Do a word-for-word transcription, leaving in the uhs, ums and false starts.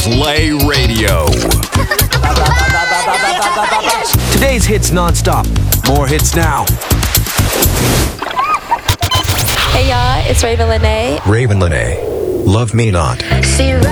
Play Radio. Today's hits non-stop. More hits now. Hey y'all, it's Raven Lene. Raven Lene. Love Me Not. See you.